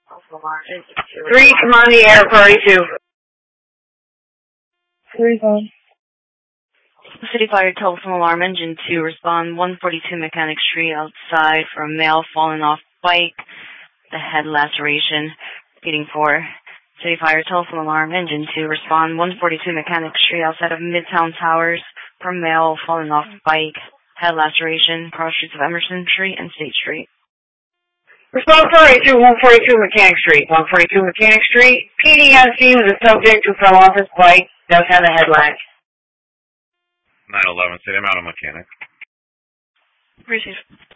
3, come on the air, priority 2. 3's on. City Fire telephone alarm engine 2, respond 142 Mechanic Street outside for a male falling off bike, the head laceration. Repeating 4. City Fire telephone alarm engine 2, respond 142 Mechanic Street outside of Midtown Towers for a male falling off bike, head laceration, cross streets of Emerson Street and State Street. Respond 482, 142 Mechanic Street. 142 Mechanic Street. PD on scene with a subject who fell off his bike, does have a head latch. 911, City Mountain Mechanic. Receive.